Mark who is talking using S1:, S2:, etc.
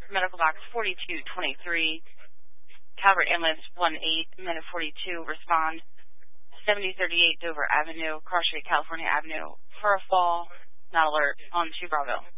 S1: medical box 4223, Calvert Ambulance 18, minute 42, respond 7038 Dover Avenue, Carr Street, California Avenue, for a fall, not alert, on 2 Bravo.